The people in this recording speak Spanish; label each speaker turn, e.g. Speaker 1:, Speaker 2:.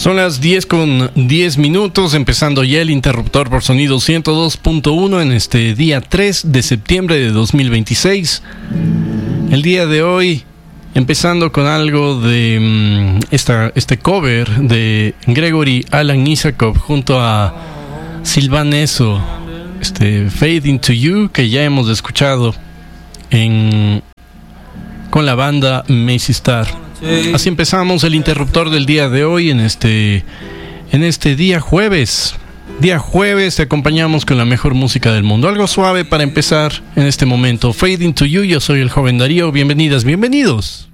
Speaker 1: Son las 10:10, empezando ya el interruptor por sonido 102.1 en este día 3 de septiembre de 2026. El día de hoy, empezando con algo de este cover de Gregory Alan Isakov junto a Sylvain Esso, Fade Into You, que ya hemos escuchado con la banda Macy Star. Así empezamos el interruptor del día de hoy en este día jueves. Día jueves te acompañamos con la mejor música del mundo. Algo suave para empezar en este momento. Fade Into You, yo soy el joven Darío. Bienvenidas, bienvenidos.